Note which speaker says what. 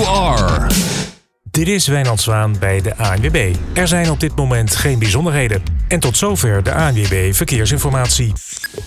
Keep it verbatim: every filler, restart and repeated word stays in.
Speaker 1: you are.
Speaker 2: Dit is Wijnand Zwaan bij de A N W B. Er zijn op dit moment geen bijzonderheden. En tot zover de A N W B Verkeersinformatie.